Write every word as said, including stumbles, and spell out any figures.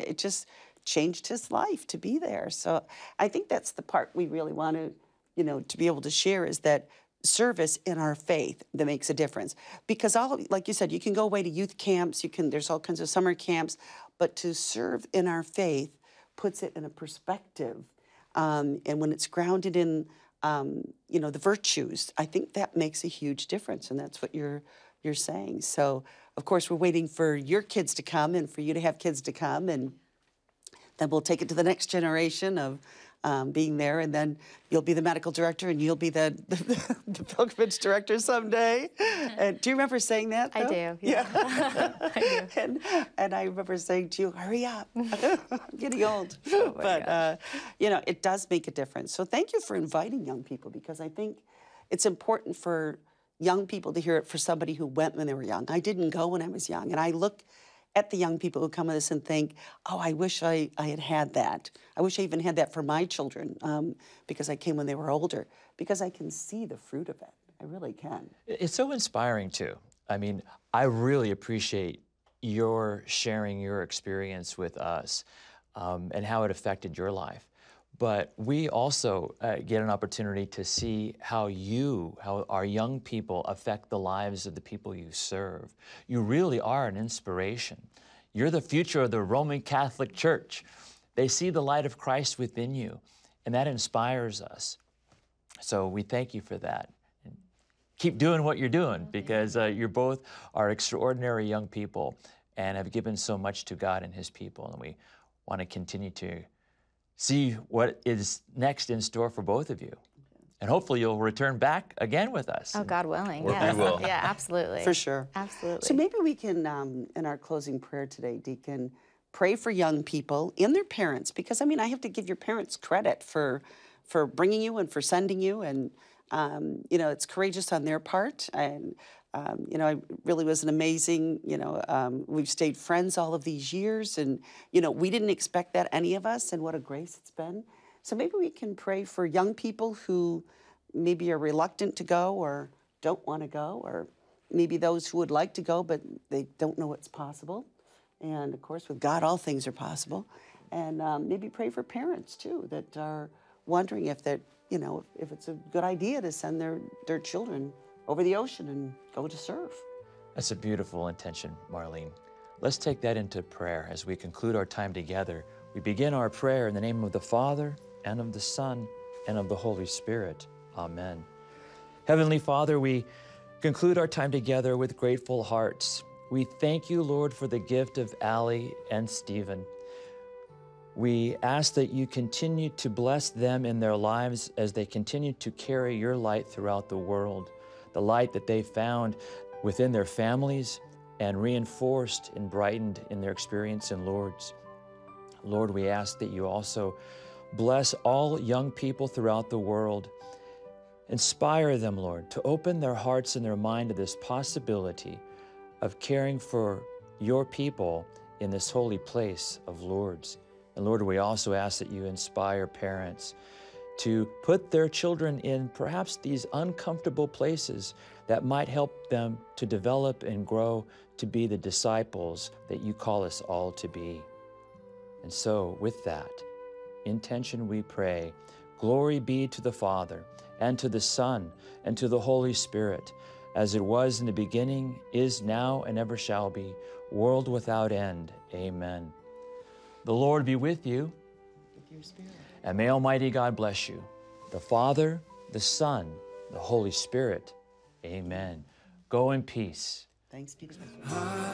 it just changed his life to be there. So I think that's the part we really want to, you know, to be able to share is that service in our faith that makes a difference. Because all, like you said, you can go away to youth camps, you can, there's all kinds of summer camps, but to serve in our faith puts it in a perspective. Um, and when it's grounded in, um, you know, the virtues, I think that makes a huge difference. And that's what you're, you're saying. So, of course, we're waiting for your kids to come and for you to have kids to come. And then we'll take it to the next generation of um, being there, and then you'll be the medical director, and you'll be the, the, the pilgrimage director someday. And do you remember saying that, though? I do, yeah. yeah. I do. And, and I remember saying to you, hurry up, I'm getting old. Oh but, uh, you know, it does make a difference. So thank you for inviting young people, because I think it's important for young people to hear it for somebody who went when they were young. I didn't go when I was young, and I look at the young people who come with us and think, oh, I wish I, I had had that. I wish I even had that for my children um, because I came when they were older, because I can see the fruit of it. I really can. It's so inspiring, too. I mean, I really appreciate your sharing your experience with us um, and how it affected your life. But we also uh, get an opportunity to see how you, how our young people affect the lives of the people you serve. You really are an inspiration. You're the future of the Roman Catholic Church. They see the light of Christ within you, and that inspires us. So we thank you for that. And keep doing what you're doing, because uh, you both are extraordinary young people and have given so much to God and His people, and we want to continue to see what is next in store for both of you. And hopefully you'll return back again with us. Oh, God willing, Or yes. we will. Yeah, absolutely. For sure. Absolutely. So maybe we can, um, in our closing prayer today, Deacon, pray for young people and their parents, because, I mean, I have to give your parents credit for, for bringing you and for sending you, and, um, you know, it's courageous on their part, and, um, you know, it really was an amazing, you know, um, we've stayed friends all of these years, and, you know, we didn't expect that, any of us, and what a grace it's been. So maybe we can pray for young people who maybe are reluctant to go or don't want to go, or maybe those who would like to go, but they don't know what's possible. And, of course, with God, all things are possible. And um, maybe pray for parents, too, that are wondering if that, you know, if, if it's a good idea to send their, their children over the ocean and go to serve. That's a beautiful intention, Marlene. Let's take that into prayer as we conclude our time together. We begin our prayer in the name of the Father, and of the Son, and of the Holy Spirit. Amen. Heavenly Father, we conclude our time together with grateful hearts. We thank you, Lord, for the gift of Allie and Stephen. We ask that you continue to bless them in their lives as they continue to carry your light throughout the world, the light that they found within their families and reinforced and brightened in their experience in Lourdes. Lord, we ask that you also bless all young people throughout the world. Inspire them, Lord, to open their hearts and their mind to this possibility of caring for your people in this holy place of Lourdes. And Lord, we also ask that you inspire parents to put their children in perhaps these uncomfortable places that might help them to develop and grow to be the disciples that you call us all to be. And so, with that intention, we pray, glory be to the Father, and to the Son, and to the Holy Spirit, as it was in the beginning, is now, and ever shall be, world without end. Amen. The Lord be with you. With your spirit. And may Almighty God bless you, the Father, the Son, the Holy Spirit. Amen. Go in peace. Thanks be to God.